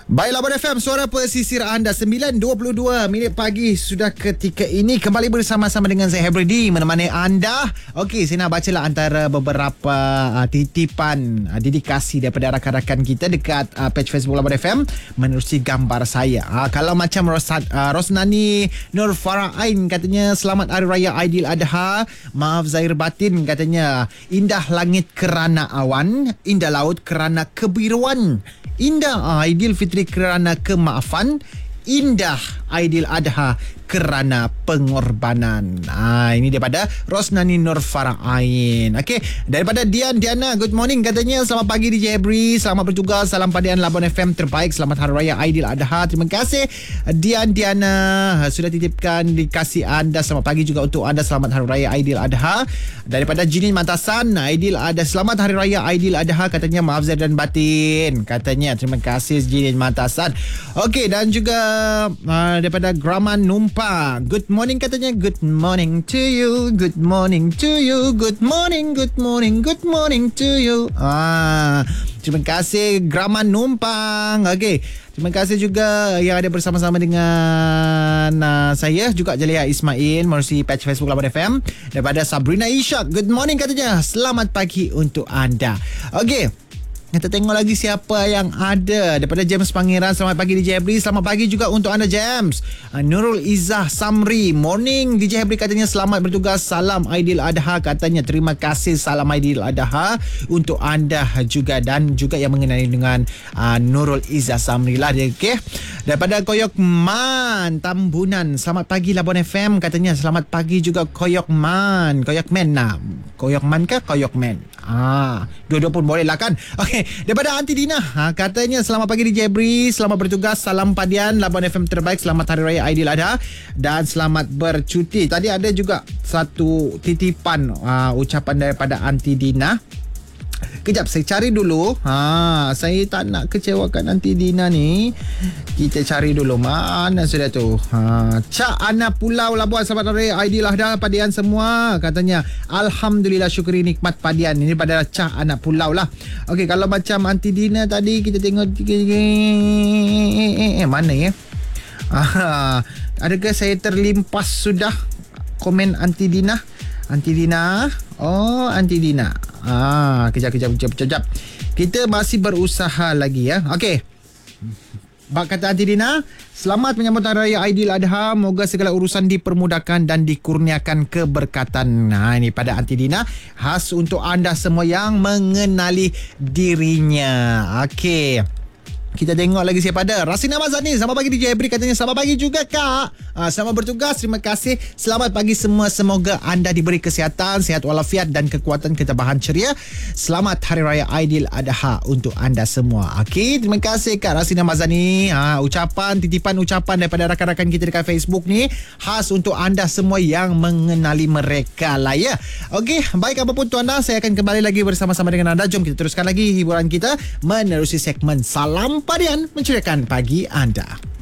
Baiklah, Labuan FM, suara pesisir anda. 9.22 minit pagi sudah ketika ini. Kembali bersama-sama dengan saya Hebrady menemani anda. Okey, saya nak bacalah antara beberapa titipan dedikasi daripada rakan-rakan kita dekat page Facebook Labuan FM menerusi gambar saya. Kalau macam Rosnani Nur Faraain katanya, selamat Hari Raya Aidiladha. Maaf zahir batin katanya, indah langit kerana awan, indah laut kerana kebiruan, indah Aidilfitri kerana kemaafan, indah Aidiladha kerana pengorbanan. Ini daripada Rosnani Nur Faraain. Okey, daripada Diana, good morning katanya, selamat pagi DJ Hebri, selamat bertugas, salam padian Labuan FM terbaik, selamat Hari Raya Aidiladha. Terima kasih Diana sudah titipkan dikasih anda. Selamat pagi juga untuk anda, selamat Hari Raya Aidiladha. Daripada Jinin Matasan, Aidiladha, selamat Hari Raya Aidiladha katanya, maaf zahir dan batin katanya. Terima kasih Jinin Matasan. Okey, dan juga daripada Graman Numpang, good morning katanya, good morning to you, good morning to you, good morning, good morning, good morning to you. Terima kasih Graman Numpang. Okey, terima kasih juga yang ada bersama-sama dengan saya juga, Jalia Ismail melalui page Facebook Labuan FM. Daripada Sabrina Ishak, good morning katanya, selamat pagi untuk anda. Okey, kita tengok lagi siapa yang ada. Daripada James Pangeran, selamat pagi DJ Hebri, selamat pagi juga untuk anda James. Nurul Izzah Samri, morning DJ Hebri katanya, selamat bertugas, salam Aidiladha katanya. Terima kasih, salam Aidiladha untuk anda juga, dan juga yang mengenai dengan Nurul Izzah Samri lah dia. Okay. Daripada Koyok Man Tambunan, selamat pagi Labuan FM katanya, selamat pagi juga Koyok Man. Koyok Man Koyok Man ke Koyok Man? Dua-dua pun boleh lah kan. Okey, daripada Aunty Dina, katanya, selamat pagi DJ Hebri, selamat bertugas, salam padian Labuan FM terbaik, selamat Hari Raya Aidiladha dan selamat bercuti. Tadi ada juga satu titipan ucapan daripada Aunty Dina. Kejap, saya cari dulu. Saya tak nak kecewakan Aunty Dina ni. Kita cari dulu. Mana sudah tu? Cak Ana Pulau Labuan, selamat Hari Aidiladha padian semua katanya. Alhamdulillah, syukuri nikmat padian. Ini pada Cak Ana Pulau lah. Okey, kalau macam Aunty Dina tadi, kita tengok mana ya? Adakah saya terlimpas sudah komen Aunty Dina? Aunty Dina. Oh, Aunty Dina. Kejap. Kita masih berusaha lagi ya. Okey. Bak kata Aunty Dina, selamat menyambut Hari Raya Aidiladha. Moga segala urusan dipermudahkan dan dikurniakan keberkatan. Ini pada Aunty Dina, khas untuk anda semua yang mengenali dirinya. Okey. Kita tengok lagi siapa ada. Rasina Mazani, selamat pagi DJ Hebri katanya, selamat pagi juga Kak. Selamat bertugas, terima kasih. Selamat pagi semua, semoga anda diberi kesihatan, sihat walafiat dan kekuatan ketabahan ceria. Selamat Hari Raya Aidiladha untuk anda semua. Okey, terima kasih Kak Rasina Mazani. Titipan ucapan daripada rakan-rakan kita dekat Facebook ni, khas untuk anda semua yang mengenali mereka lah ya. Okey, baik apapun tuan anda, saya akan kembali lagi bersama-sama dengan anda. Jom kita teruskan lagi hiburan kita menerusi segmen Salam Padian, menceriakan pagi anda.